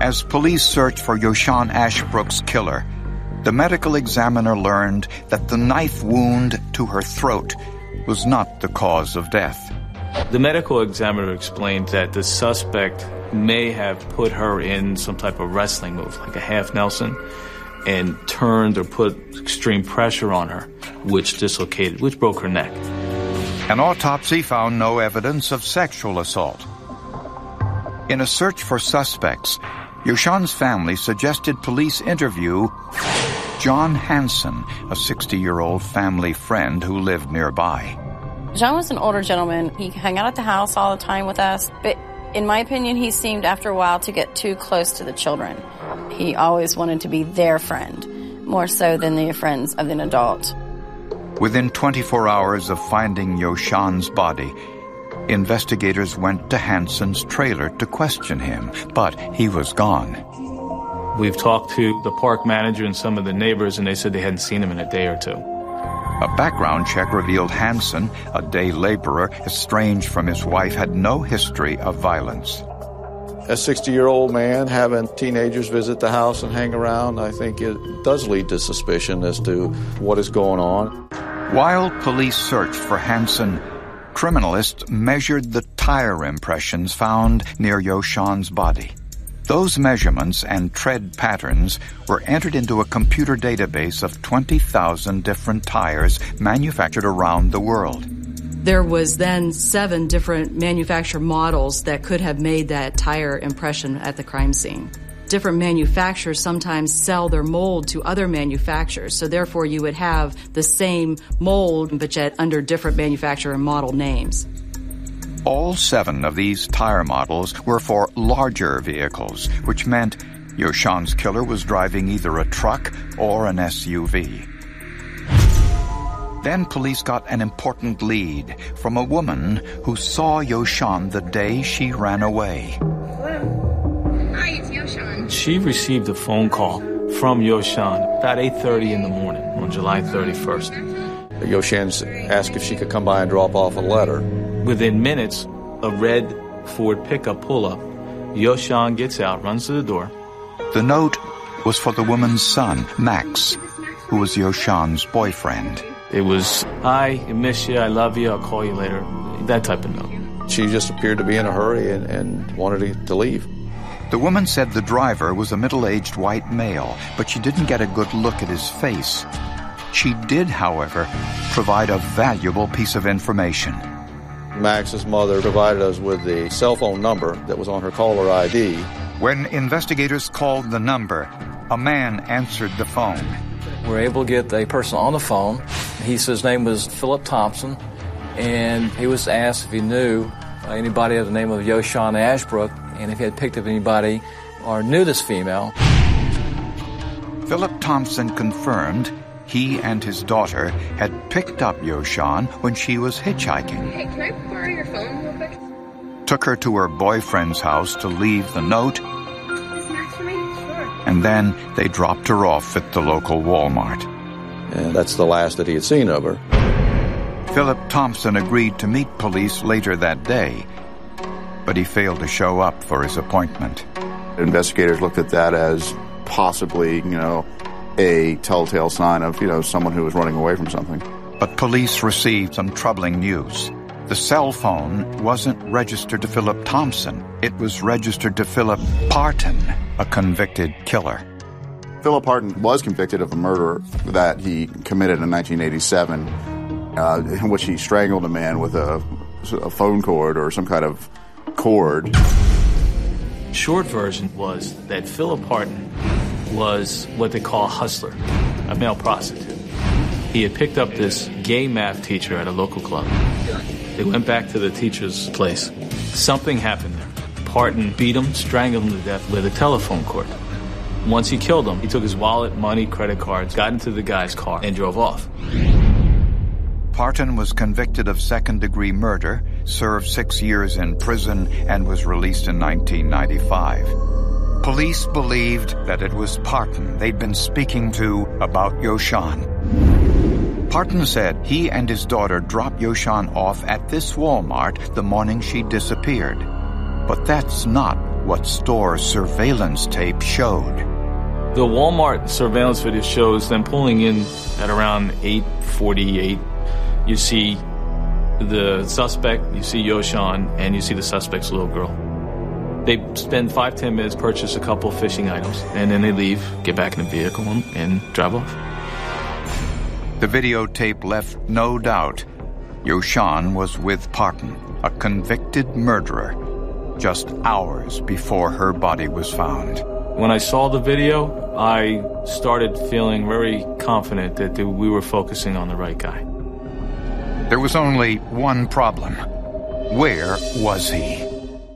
As police searched for Yoshan Ashbrook's killer, the medical examiner learned that the knife wound to her throat was not the cause of death. The medical examiner explained that the suspect may have put her in some type of wrestling move, like a half Nelson, and turned or put extreme pressure on her, which broke her neck. An autopsy found no evidence of sexual assault. In a search for suspects, Yoshan's family suggested police interview John Hansen, a 60-year-old family friend who lived nearby. John was an older gentleman. He hung out at the house all the time with us, but in my opinion, he seemed after a while to get too close to the children. He always wanted to be their friend, more so than the friends of an adult. Within 24 hours of finding Yoshan's body, investigators went to Hansen's trailer to question him, but he was gone. We've talked to the park manager and some of the neighbors, and they said they hadn't seen him in a day or two. A background check revealed Hansen, a day laborer estranged from his wife, had no history of violence. A 60-year-old man having teenagers visit the house and hang around, I think it does lead to suspicion as to what is going on. While police searched for Hansen, criminalists measured the tire impressions found near Yoshan's body. Those measurements and tread patterns were entered into a computer database of 20,000 different tires manufactured around the world. There was then 7 different manufacturer models that could have made that tire impression at the crime scene. Different manufacturers sometimes sell their mold to other manufacturers, so therefore you would have the same mold but yet under different manufacturer and model names. All 7 of these tire models were for larger vehicles, which meant Yoshan's killer was driving either a truck or an SUV. Then police got an important lead from a woman who saw Yoshan the day she ran away. Hello. Hi, it's Yoshan. She received a phone call from Yoshan about 8:30 in the morning on July 31st. Yoshan asked if she could come by and drop off a letter. Within minutes, a red Ford pickup pull-up. Yoshan gets out, runs to the door. The note was for the woman's son, Max, who was Yoshan's boyfriend. It was, "Hi, I miss you, I love you, I'll call you later," that type of note. She just appeared to be in a hurry and wanted to leave. The woman said the driver was a middle-aged white male, but she didn't get a good look at his face. She did, however, provide a valuable piece of information. Max's mother provided us with the cell phone number that was on her caller ID. When investigators called the number, a man answered the phone. We're able to get a person on the phone. He said his name was Philip Thompson, and he was asked if he knew anybody of the name of Yoshan Ashbrook, and if he had picked up anybody or knew this female. Philip Thompson confirmed he and his daughter had picked up Yoshan when she was hitchhiking. Hey, can I borrow your phone real quick? Took her to her boyfriend's house to leave the note, Is Max for me? Sure. and then they dropped her off at the local Walmart. And that's the last that he had seen of her. Philip Thompson agreed to meet police later that day, but he failed to show up for his appointment. Investigators looked at that as possibly, a telltale sign of, someone who was running away from something. But police received some troubling news. The cell phone wasn't registered to Philip Thompson. It was registered to Philip Parton, a convicted killer. Philip Parton was convicted of a murder that he committed in 1987, in which he strangled a man with a phone cord or some kind of cord. Short version was that Philip Parton was what they call a hustler, a male prostitute. He had picked up this gay math teacher at a local club. They went back to the teacher's place. Something happened there. Parton beat him, strangled him to death with a telephone cord. Once he killed him, he took his wallet, money, credit cards, got into the guy's car, and drove off. Parton was convicted of second-degree murder, served 6 years in prison, and was released in 1995. Police believed that it was Parton they'd been speaking to about Yoshan. Parton said he and his daughter dropped Yoshan off at this Walmart the morning she disappeared. But that's not what store surveillance tape showed. The Walmart surveillance video shows them pulling in at around 8:48. You see the suspect, you see Yoshan, and you see the suspect's little girl. They spend 5-10 minutes, purchase a couple fishing items, and then they leave, get back in the vehicle, and drive off. The videotape left no doubt. Yoshan was with Parton, a convicted murderer, just hours before her body was found. When I saw the video, I started feeling very confident that we were focusing on the right guy. There was only one problem. Where was he?